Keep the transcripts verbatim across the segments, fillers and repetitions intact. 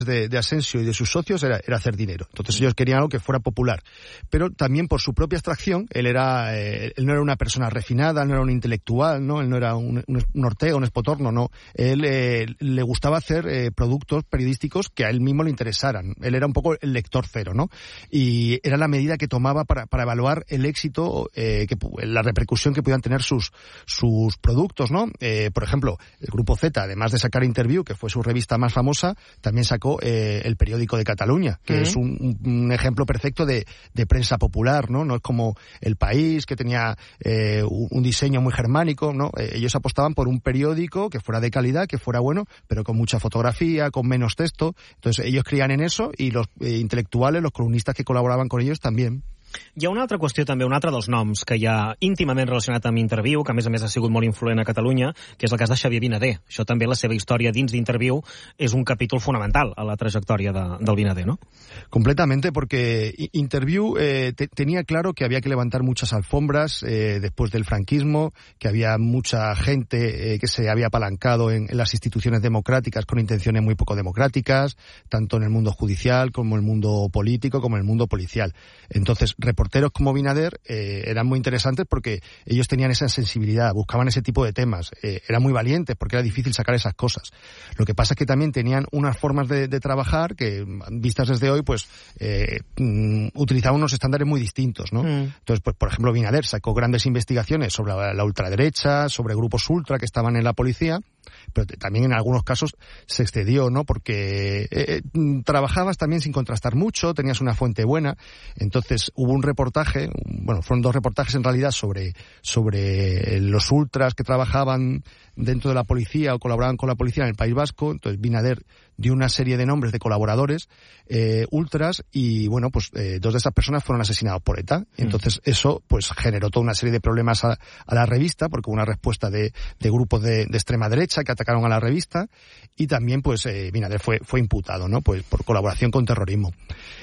de, de Asensio y de sus socios era, era hacer dinero. Entonces ellos querían algo que fuera popular. Pero también por su propia extracción, él era eh, él no era una persona refinada, no era un intelectual, ¿no? Él no era un, un, un Ortega, un Espotorno, no. Él eh, le gustaba hacer eh, productos periodísticos que a él mismo le interesaran. Él era un poco el lector cero, ¿no? Y era la medida que tomaba para, para evaluar el éxito, eh, que, la repercusión que pudieran tener sus, sus productos, ¿no? Eh, por ejemplo, el Grupo Z, además de sacar Interviú, que fue su revista más famosa, también sacó eh, el Periódico de Cataluña, que uh-huh. es un, un ejemplo perfecto de, de prensa popular, ¿no? No es como El País, que tenía eh, un diseño muy germánico, ¿no? Eh, ellos apostaban por un periódico que fuera de calidad, que fuera bueno, pero con mucha fotografía, con menos texto. Entonces ellos creían en eso y los eh, intelectuales, los columnistas que colaboraban con ellos también. Hi ha una altra qüestió també, un altre dels noms que hi ha íntimament relacionat amb Interviú, que a més a més ha sigut molt influent a Catalunya, que és el cas de Xavier Vinader. Això també, la seva història dins d'Interviú, és un capítol fonamental a la trayectoria de, del Vinader, ¿no? Completamente, porque Interviú eh, te, tenía claro que había que levantar muchas alfombras eh, después del franquismo, que había mucha gente eh, que se había apalancado en, en las instituciones democráticas con intenciones muy poco democráticas, tanto en el mundo judicial como en el mundo político, como en el mundo policial. Entonces, reporteros como Vinader eh, eran muy interesantes porque ellos tenían esa sensibilidad, buscaban ese tipo de temas, eh, eran muy valientes porque era difícil sacar esas cosas. Lo que pasa es que también tenían unas formas de, de trabajar que, vistas desde hoy, pues eh, mm, utilizaban unos estándares muy distintos, ¿no? Mm. Entonces, pues, por ejemplo, Vinader sacó grandes investigaciones sobre la, la ultraderecha, sobre grupos ultra que estaban en la policía, pero también en algunos casos se excedió, ¿no? Porque eh, trabajabas también sin contrastar mucho, tenías una fuente buena. Entonces hubo un reportaje, bueno, fueron dos reportajes en realidad sobre, sobre los ultras que trabajaban dentro de la policía o colaboraban con la policía en el País Vasco. Entonces Vinader dio una serie de nombres de colaboradores eh, ultras y, bueno, pues eh, dos de estas personas fueron asesinados por ETA. Entonces mm. eso pues generó toda una serie de problemas a, a la revista, porque hubo una respuesta de, de grupos de, de extrema derecha que atacaron a la revista, y también pues eh, Vinader fue, fue imputado, ¿no? Pues por colaboración con terrorismo.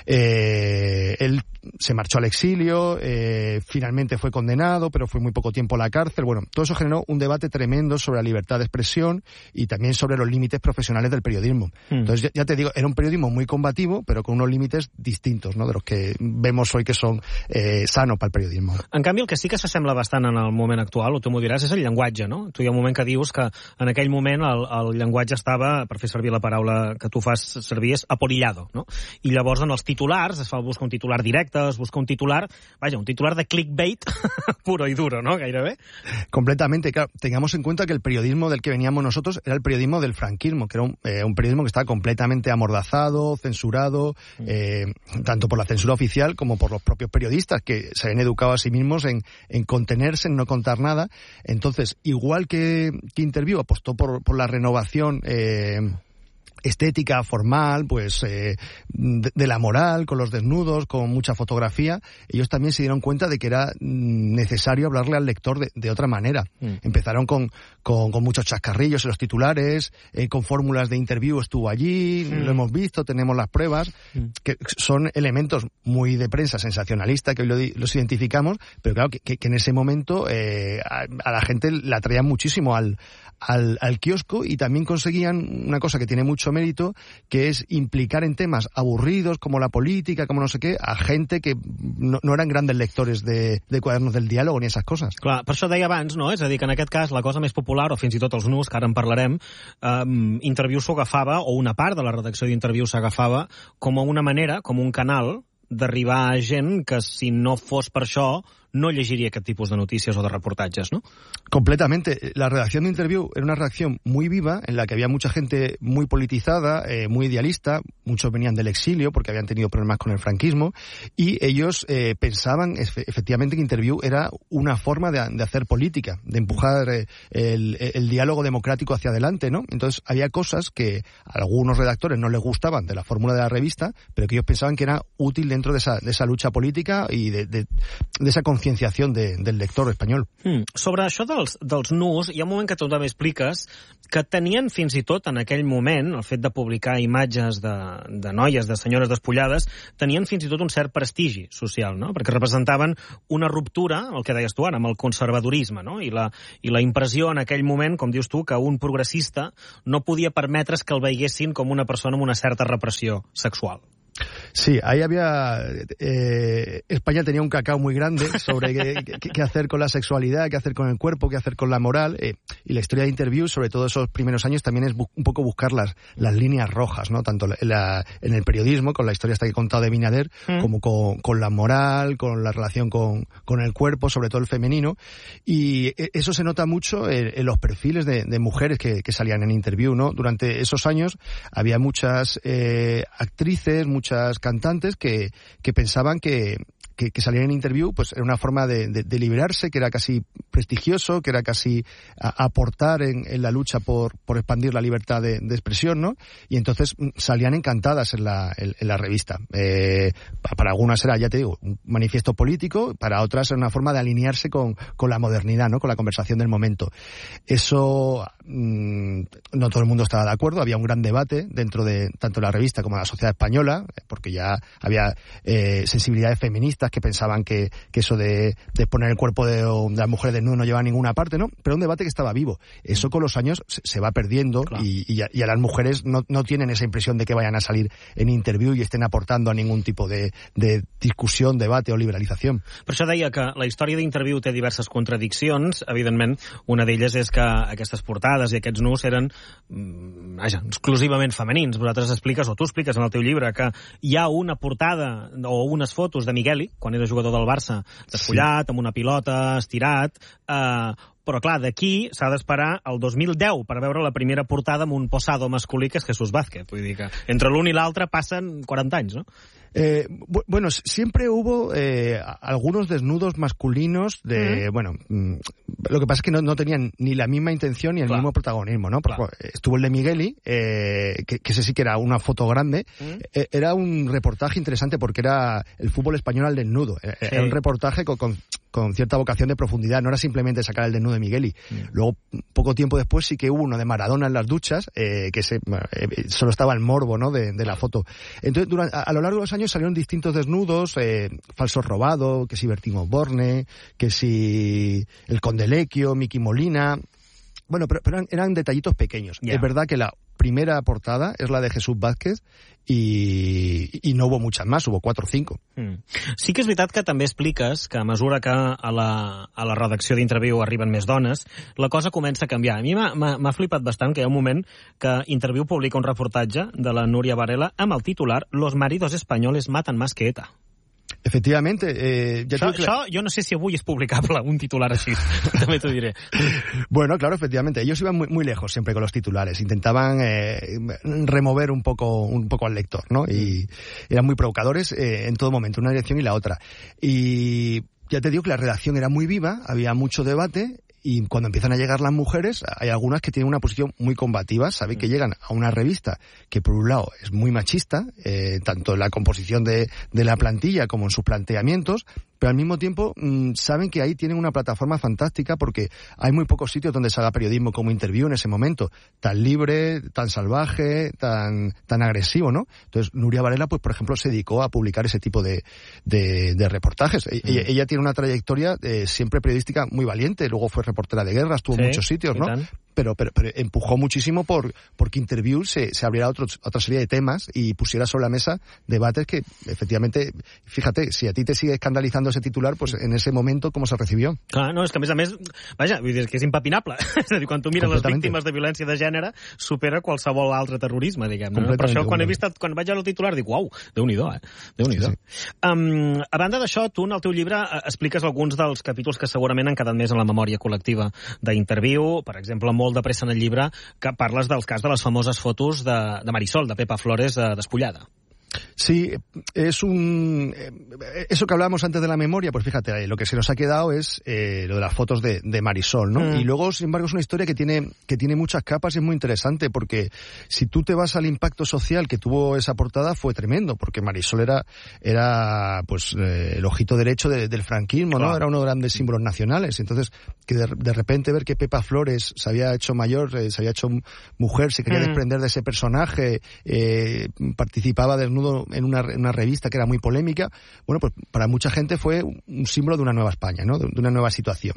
Eh, él se marchó al exilio, eh, finalmente fue condenado, pero fue muy poco tiempo a la cárcel. Bueno, todo eso generó un debate tremendo sobre la libertad de expresión y también sobre los límites profesionales del periodismo. Mm. Entonces, ya, ya te digo, era un periodismo muy combativo, pero con unos límites distintos, ¿no?, de los que vemos hoy que són eh, sanos pel periodisme. En canvi, el que sí que s'assembla bastant en el moment actual, o tu m'ho diràs, és el llenguatge, no? Tu hi ha un moment que dius que en aquell moment el, el llenguatge estava, per fer servir la paraula que tu fas servir, és apolillado, no? I llavors en els titulars es fa buscar un titular directe, es busca un titular, vaja, un titular de clickbait puro y duro, ¿no? Gairebé. Completamente, claro. Tengamos en cuenta que el periodismo del que veníamos nosotros era el periodismo del franquismo, que era un, eh, un periodismo que estaba completamente amordazado, censurado, eh, tanto por la censura oficial como por los propios periodistas, que se habían educado a sí mismos en, en contenerse, en no contar nada. Entonces, igual que, que Interviú apostó por, por la renovación eh, estética, formal, pues eh, de, de la moral, con los desnudos, con mucha fotografía, ellos también se dieron cuenta de que era necesario hablarle al lector de, de otra manera. Mm. Empezaron con, con, con muchos chascarrillos en los titulares, eh, con fórmulas de Interviú estuvo allí, mm. lo hemos visto, tenemos las pruebas, mm. que son elementos muy de prensa sensacionalista, que hoy lo, los identificamos, pero claro, que, que, que en ese momento eh, a, a la gente la atraían muchísimo al, al, al kiosco, y también conseguían una cosa que tiene mucho mérito, que es implicar en temas aburridos como la política, como no sé qué, a gente que no, no eran grandes lectores de, de quadernos del diálogo ni esas cosas. Clar, per això deia abans, no? És a dir, que en aquest cas la cosa més popular, o fins i tot els nus, que ara en parlarem, eh, Interviú s'ho agafava, o una part de la redacció d'Interviú s'agafava com a una manera, com un canal d'arribar a gent que, si no fos per això, no llegiría aquest tipus de noticias o de reportajes, ¿no? Completamente. La redacción de Interviú era una redacción muy viva, en la que había mucha gente muy politizada, eh, muy idealista, muchos venían del exilio porque habían tenido problemas con el franquismo, y ellos eh, pensaban efe, efectivamente que Interviú era una forma de, de hacer política, de empujar eh, el, el diálogo democrático hacia adelante, ¿no? Entonces había cosas que a algunos redactores no les gustaban de la fórmula de la revista, pero que ellos pensaban que era útil dentro de esa, de esa lucha política y de, de, de esa concepción concienciación de, del lector espanyol. Mm. Sobre això dels, dels nus, hi ha un moment que tu també expliques que tenien fins i tot en aquell moment, el fet de publicar imatges de, de noies, de senyores despullades, tenien fins i tot un cert prestigi social, no? Perquè representaven una ruptura, el que deies tu ara, amb el conservadorisme, no? I la, i la impressió en aquell moment, com dius tu, que un progressista no podia permetre's que el veiessin com una persona amb una certa repressió sexual. Sí, ahí había... Eh, España tenía un cacao muy grande sobre qué, qué, qué hacer con la sexualidad, qué hacer con el cuerpo, qué hacer con la moral. Eh, y la historia de Interview, sobre todo esos primeros años, también es un poco buscar las, las líneas rojas, ¿no? Tanto en, la, en el periodismo, con la historia esta que he contado de Binader, mm. como con, con la moral, con la relación con, con el cuerpo, sobre todo el femenino. Y eso se nota mucho en, en los perfiles de, de mujeres que, que salían en Interview, ¿no? Durante esos años había muchas eh, actrices, muchas cantantes que, que pensaban que, que, que salir en Interview pues era una forma de, de, de liberarse, que era casi prestigioso, que era casi a, aportar en, en la lucha por, por expandir la libertad de, de expresión, ¿no? Y entonces salían encantadas en la, en, en la revista. Eh, para algunas era, ya te digo, un manifiesto político, para otras era una forma de alinearse con, con la modernidad, ¿no? Con la conversación del momento. Eso mmm, no todo el mundo estaba de acuerdo, había un gran debate dentro de tanto la revista como la sociedad española, porque ya había eh, sensibilidades feministas que pensaban que, que eso de, de poner el cuerpo de, de las mujeres desnudo no llevaba a ninguna parte, ¿no? Pero un debate que estaba vivo. Eso con los años se, se va perdiendo, claro. y, y, a, y a las mujeres no, no tienen esa impresión de que vayan a salir en Interview y estén aportando a ningún tipo de, de discussió, debate o liberalització. Per això deia que la història d'Interview té diverses contradiccions. Evidentment, una d'elles és que aquestes portades i aquests nus eren vaja, exclusivament femenins. Vosaltres expliques, o tu expliques en el teu llibre, que hi ha una portada o unes fotos de Migueli, quan era jugador del Barça, despullat, sí. amb una pilota, estirat, eh, però clar, d'aquí s'ha d'esperar el dos mil deu per veure la primera portada amb un posado masculí que és Jesús Vázquez. Vull dir que entre l'un i l'altre passen quaranta anys, no? Eh, bueno, siempre hubo eh, algunos desnudos masculinos de, mm. bueno, lo que pasa es que no, no tenían ni la misma intención ni el claro. mismo protagonismo, ¿no? Claro. Estuvo el de Migueli, eh, que, que ese sí que era una foto grande, mm. eh, era un reportaje interesante porque era el fútbol español al desnudo, sí. Era un reportaje con, con, con cierta vocación de profundidad, no era simplemente sacar el desnudo de Migueli. Mm. Luego, poco tiempo después sí que hubo uno de Maradona en las duchas, eh, que se, eh, solo estaba el morbo, ¿no? de, de la foto. Entonces, durante, a, a lo largo de los años salieron distintos desnudos, eh, Falso Robado, que si Bertín Osborne, que si el Conde Lequio, Miki Molina. Bueno, pero, pero eran, eran detallitos pequeños. Yeah. Es verdad que la primera portada es la de Jesús Vázquez i, i no hubo muchas más, hubo cuatro o cinco. Mm. Sí que és veritat que també expliques que a mesura que a la, a la redacció d'Interview arriben més dones, la cosa comença a canviar. A mi m'ha flipat bastant que hi ha un moment que Interview publica un reportatge de la Núria Varela amb el titular «Los maridos españoles matan más que ETA». Efectivamente. Eh, ya això, que... això jo no sé si avui és publicable, un titular así, també t'ho diré. Bueno, claro, efectivamente. Ellos iban muy, muy lejos siempre con los titulares. Intentaban eh, remover un poco, un poco al lector, ¿no? Y eran muy provocadores eh, en todo momento, una dirección y la otra. Y ya te digo que la redacción era muy viva, había mucho debate. Y cuando empiezan a llegar las mujeres, hay algunas que tienen una posición muy combativa, saben que llegan a una revista que por un lado es muy machista, eh, tanto en la composición de, de la plantilla como en sus planteamientos, pero al mismo tiempo mmm, saben que ahí tienen una plataforma fantástica porque hay muy pocos sitios donde se haga periodismo como Interview en ese momento, tan libre, tan salvaje, tan tan agresivo, ¿no? Entonces Núria Varela, pues por ejemplo, se dedicó a publicar ese tipo de, de, de reportajes. Mm. Ella, ella tiene una trayectoria eh, siempre periodística muy valiente, luego fue reportera de guerra, estuvo sí, en muchos sitios, ¿no? Pero, pero, pero empujó muchísimo por porque Interview se, se abriera otro, otra serie de temas y pusiera sobre la mesa debates que, efectivamente, fíjate, si a ti te sigue escandalizando ese titular, pues en ese momento, ¿cómo se recibió? Clar, no, és que a més a més, vaja, vull dir que és impepinable. És a dir, quan tu mires les víctimes de violència de gènere, supera qualsevol altre terrorisme, diguem. No? Per això, quan he vist, quan vaig veure el titular, dic, uau, Déu-n'hi-do, eh? Déu-n'hi-do. Sí, sí. Um, a banda d'això, tu en el teu llibre expliques alguns dels capítols que segurament han quedat més en la memòria col·lectiva d'Interview, per exemple, molt de pressa en el llibre, que parles dels cas de les famoses fotos de, de Marisol, de Pepa Flores, eh, despullada. Sí, es un... Eso que hablábamos antes de la memoria, pues fíjate, lo que se nos ha quedado es eh, lo de las fotos de, de Marisol, ¿no? Mm. Y luego, sin embargo, es una historia que tiene, que tiene muchas capas y es muy interesante, porque si tú te vas al impacto social que tuvo esa portada, fue tremendo, porque Marisol era, era pues, eh, el ojito derecho de, del franquismo, claro. ¿no? Era uno de los grandes símbolos nacionales. Entonces, que de, de repente ver que Pepa Flores se había hecho mayor, eh, se había hecho mujer, se quería mm. desprender de ese personaje, eh, participaba desnudo en una, en una revista que era muy polémica, bueno, pues para mucha gente fue un símbolo de una nueva España, ¿no? De, de una nueva situación.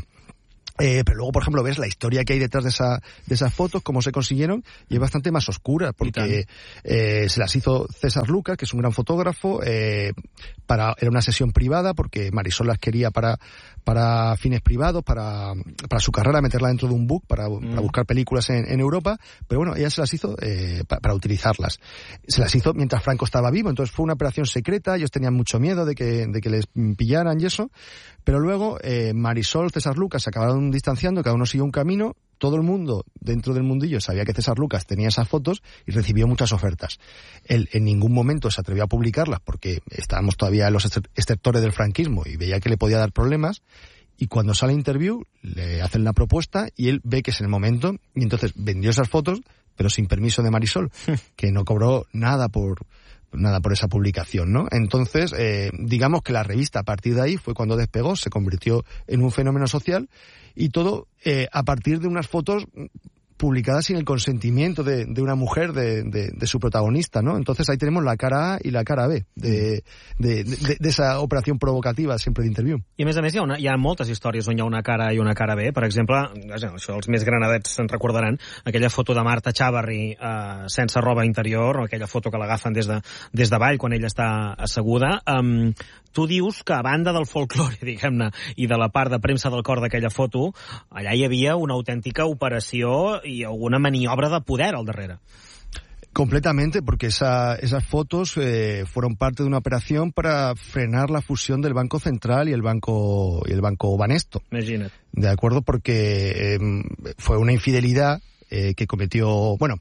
Eh, pero luego, por ejemplo, ves la historia que hay detrás de esa de esas fotos, cómo se consiguieron, y es bastante más oscura, porque eh, se las hizo César Lucas, que es un gran fotógrafo, eh, para era una sesión privada, porque Marisol las quería para para fines privados, para para su carrera, meterla dentro de un book, para, mm. para buscar películas en, en Europa, pero bueno, ella se las hizo eh, para, para utilizarlas. Se las hizo mientras Franco estaba vivo, entonces fue una operación secreta, ellos tenían mucho miedo de que, de que les pillaran y eso, pero luego eh, Marisol, César Lucas se acabaron distanciando, cada uno siguió un camino, todo el mundo dentro del mundillo sabía que César Lucas tenía esas fotos y recibió muchas ofertas. Él en ningún momento se atrevió a publicarlas porque estábamos todavía en los estertores del franquismo y veía que le podía dar problemas, y cuando sale Interview le hacen la propuesta y él ve que es el momento, y entonces vendió esas fotos, pero sin permiso de Marisol, que no cobró nada por... nada por esa publicación, ¿no? Entonces, eh, digamos que la revista a partir de ahí fue cuando despegó, se convirtió en un fenómeno social, y todo eh, a partir de unas fotos publicadas sin el consentimiento de, de una mujer, de, de, de su protagonista, ¿no? Entonces ahí tenemos la cara A y la cara B de, de, de, de esa operació provocativa sempre d'Interviú. I a més a més hi ha, una, hi ha moltes històries on hi ha una cara A i una cara B. Per exemple, això els més granadets se'n recordaran, aquella foto de Marta Chavarri eh, sense roba interior, aquella foto que l'agafen des de, des de baix quan ella està asseguda. Um, tu dius que a banda del folklore, diguem-ne, i de la part de premsa del cor d'aquella foto, allà hi havia una autèntica operació y alguna maniobra de poder al darrere. Completamente, porque esa, esas fotos eh, fueron parte de una operación para frenar la fusión del Banco Central y el Banco y el Banco Banesto. Imagínate. De acuerdo, porque eh, fue una infidelidad eh, que cometió, bueno,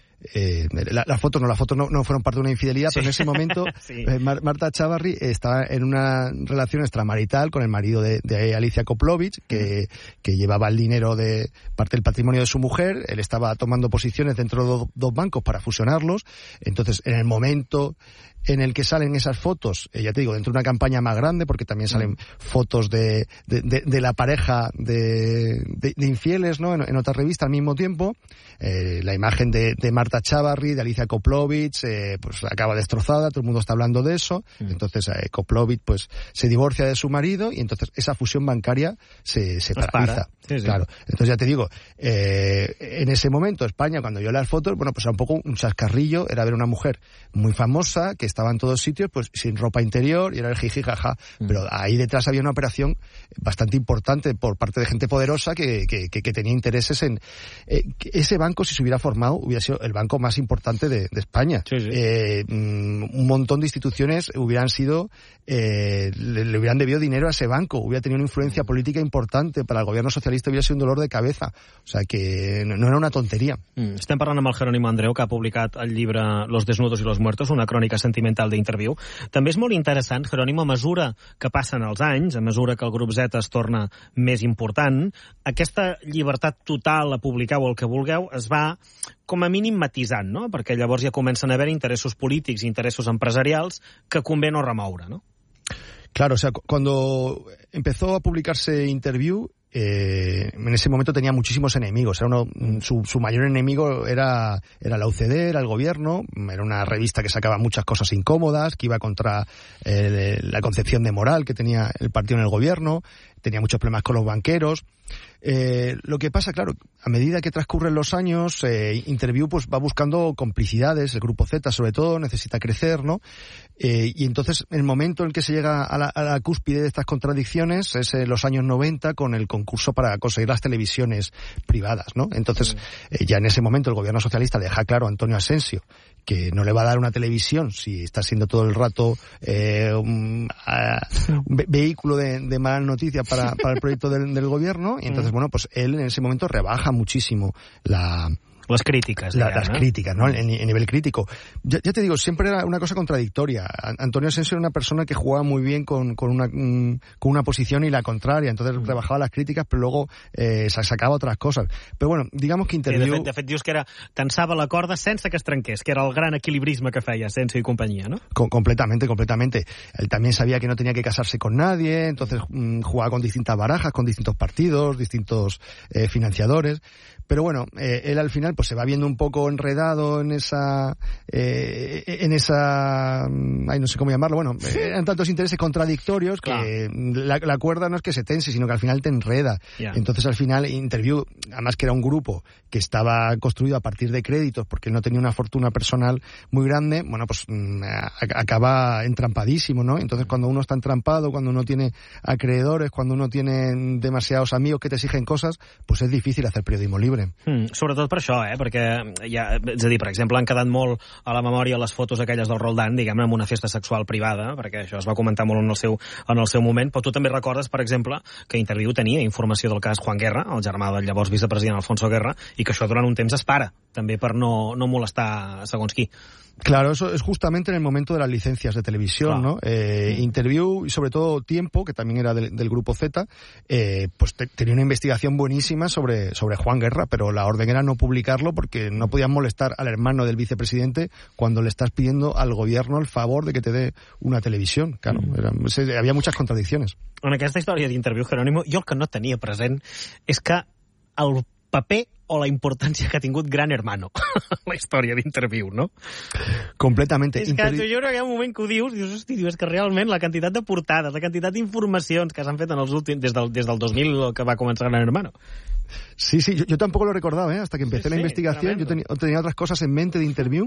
Eh, la, las fotos no, las fotos no, no fueron parte de una infidelidad, sí. Pero en ese momento sí. eh, Mar, Marta Chavarri estaba en una relación extramarital con el marido de, de Alicia Koplovich, que, mm. que llevaba el dinero de parte del patrimonio de su mujer. Él estaba tomando posiciones dentro de dos, dos bancos para fusionarlos. Entonces, en el momento en el que salen esas fotos, eh, ya te digo, dentro de una campaña más grande, porque también salen mm. fotos de, de, de, de la pareja de, de, de infieles, ¿no? En, en otra revista al mismo tiempo, eh, la imagen de, de Marta Chavarri, de Alicia Koplovich, eh, pues acaba destrozada, todo el mundo está hablando de eso, mm. entonces eh, Koplovich pues se divorcia de su marido y entonces esa fusión bancaria se, se paraliza. Sí, sí. Claro, entonces ya te digo, eh, en ese momento España, cuando yo las fotos, bueno, pues era un poco un chascarrillo, era ver una mujer muy famosa que estaba en todos sitios, pues sin ropa interior, y era el jiji jaja, mm. pero ahí detrás había una operación bastante importante por parte de gente poderosa que, que, que, que tenía intereses en eh, que ese banco, si se hubiera formado, hubiera sido el banco más importante de, de España. Sí, sí. Eh, un montón de instituciones hubieran sido, eh, le, le hubieran debido dinero a ese banco, hubiera tenido una influencia mm. política importante para el gobierno socialista, hubiera sido un dolor de cabeza. O sea que no, no era una tonteria. Mm. Estem parlant amb el Jerónimo Andreu, que ha publicat el llibre Los desnudos y los muertos, una crònica sentimental d'Interviú. També és molt interessant, Jerónimo, a mesura que passen els anys, a mesura que el grup Z es torna més important, aquesta llibertat total a publicar o el que vulgueu es va com a mínim matisant, no? Perquè llavors ja comencen a haver interessos polítics i interessos empresarials que convé no remoure, ¿no? Claro, o sea, cuando empezó a publicarse Interviú, Eh, en ese momento tenía muchísimos enemigos. Era uno, su, su mayor enemigo era, era la U C D, era el gobierno. Era una revista que sacaba muchas cosas incómodas, que iba contra eh, la concepción de moral que tenía el partido en el gobierno. Tenía muchos problemas con los banqueros. Eh, lo que pasa, claro, a medida que transcurren los años, eh, Interviú pues va buscando complicidades, el grupo Z sobre todo necesita crecer, ¿no? Eh, y entonces el momento en el que se llega a la, a la cúspide de estas contradicciones es en los años noventa con el concurso para conseguir las televisiones privadas, ¿no? Entonces eh, ya en ese momento el gobierno socialista deja claro a Antonio Asensio que no le va a dar una televisión si está siendo todo el rato eh, un, a, un ve- vehículo de, de malas noticias para, para el proyecto del, del gobierno, y entonces, bueno, pues él en ese momento rebaja muchísimo la Las críticas. La, las críticas, ¿no? En, en nivel crítico. Ya, ya te digo, siempre era una cosa contradictoria. Antonio Asensio era una persona que jugaba muy bien con, con, una, con una posición y la contraria, entonces mm. rebajaba las críticas, pero luego eh, sacaba otras cosas. Però bueno, digamos que Interviú... Sí, de, fet, de fet, dius que era tensava la corda sense que es trenqués, que era el gran equilibrisme que feia Asensio y compañía, ¿no? Com completamente, completamente. Él también sabía que no tenía que casarse con nadie, entonces mmm, jugaba con distintas barajas, con distintos partidos, distintos eh, financiadores. Pero bueno, eh, él al final pues se va viendo un poco enredado en esa eh, en esa ay, no sé cómo llamarlo, bueno, eran tantos intereses contradictorios claro. que la, la cuerda no es que se tense, sino que al final te enreda. Yeah. Entonces al final Interviú, además que era un grupo que estaba construido a partir de créditos porque él no tenía una fortuna personal muy grande, bueno, pues mmm, acaba entrampadísimo, ¿no? Entonces cuando uno está entrampado, cuando uno tiene acreedores, cuando uno tiene demasiados amigos que te exigen cosas, pues es difícil hacer periodismo libre. Mm, sobretot per això, eh? Perquè ja, és a dir, per exemple, han quedat molt a la memòria les fotos aquelles del Roldán, diguem-ne, en una festa sexual privada, perquè això es va comentar molt en el seu, en el seu moment, però tu també recordes, per exemple, que Interviú tenia informació del cas Juan Guerra, el germà del llavors vicepresident Alfonso Guerra, i que això durant un temps es para, també per no, no molestar segons qui. Claro, eso es justamente en el momento de las licencias de televisión, claro. ¿no? Eh, sí. Interviú y sobre todo Tiempo, que también era del, del Grupo Z, eh, pues te, tenía una investigación buenísima sobre, sobre Juan Guerra, pero la orden era no publicarlo porque no podían molestar al hermano del vicepresidente cuando le estás pidiendo al gobierno el favor de que te dé una televisión. Claro, era, se, había muchas contradicciones. En aquesta història d'Interviú, Jerónimo, jo el que no tenia present és que el paper o la importància que ha tingut Gran Hermano la història d'Interviú, no? Completamente. És que Intervi... jo crec que hi ha un moment que ho dius, dius, hosti, dius, és que realment la quantitat de portades, la quantitat d'informacions que s'han fet en els últims, des del, des del dos mil que va començar Gran Hermano. Sí, sí, yo, yo tampoco lo recordaba, ¿eh? Hasta que empecé sí, la sí, investigación, yo tenía, tenía otras cosas en mente de Interviú,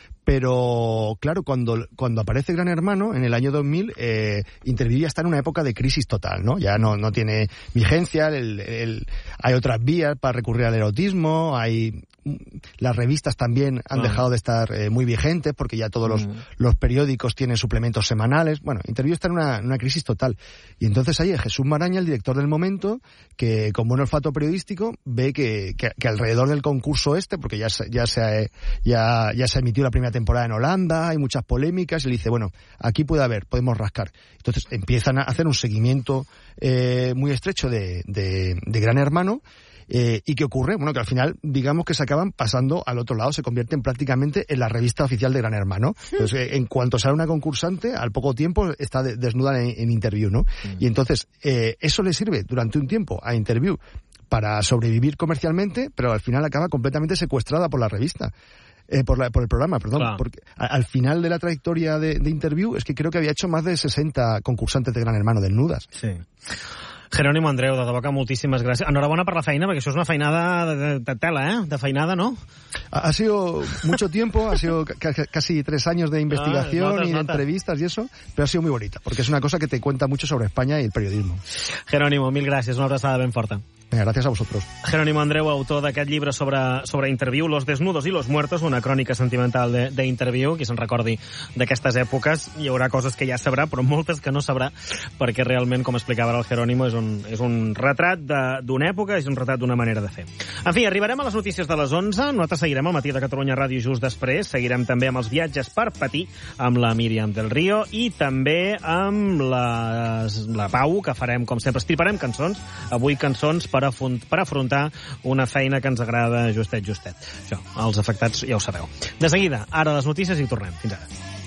pero claro, cuando, cuando aparece Gran Hermano, en el año dos mil, eh, Interviú ya está en una época de crisis total, ¿no? Ya no, no tiene vigencia, el, el, hay otras vías para recurrir al erotismo, hay... Las revistas también han ah. dejado de estar eh, muy vigentes porque ya todos los, mm. los periódicos tienen suplementos semanales. Bueno, Interviú está en una, en una crisis total. Y entonces ahí Jesús Maraña, el director del momento, que con buen olfato periodístico ve que, que, que alrededor del concurso este, porque ya, ya, se, ya, ya se emitió la primera temporada en Holanda, hay muchas polémicas, y le dice, bueno, aquí puede haber, podemos rascar. Entonces empiezan a hacer un seguimiento eh, muy estrecho de, de, de Gran Hermano. Eh, ¿Y qué ocurre? Bueno, que al final, digamos que se acaban pasando al otro lado, se convierten prácticamente en la revista oficial de Gran Hermano. Entonces, eh, en cuanto sale una concursante, al poco tiempo está de, desnuda en, en Interviú, ¿no? Mm. Y entonces, eh, eso le sirve durante un tiempo a Interviú para sobrevivir comercialmente, pero al final acaba completamente secuestrada por la revista. Eh, por, la, por el programa, perdón, claro. Porque a, al final de la trayectoria de, de Interviú es que creo que había hecho más de sesenta concursantes de Gran Hermano desnudas. Sí. Jerónimo Andreu, de debò que moltíssimes gràcies. Enhorabona per la feina, perquè això és una feinada de, de, de tela, ¿eh? De feinada, ¿no? Ha, ha sido mucho tiempo, ha sido casi tres años de investigación ah, notas, y de notas. entrevistas y eso, pero ha sido muy bonita, porque es una cosa que te cuenta mucho sobre España y el periodismo. Jerónimo, mil gràcies, una abraçada ben forta. Venga, gracias a vosotros. Jerónimo Andreu, autor d'aquest llibre sobre, sobre Interviú, Los desnudos y los muertos, una crònica sentimental d'Interviú. Qui se'n recordi d'aquestes èpoques, hi haurà coses que ja sabrà, però moltes que no sabrà, perquè realment, com explicava el Jerónimo, és un, és un retrat d'una època, és un retrat d'una manera de fer. En fi, arribarem a les notícies de les onze, nosaltres seguirem al Matí de Catalunya Ràdio just després, seguirem també amb els viatges per patir, amb la Míriam del Río, i també amb la, la Pau, que farem, com sempre, estriparem cançons, avui cançons per per afrontar una feina que ens agrada justet, justet. Això, els afectats ja ho sabeu. De seguida, ara les notícies i tornem. Fins ara.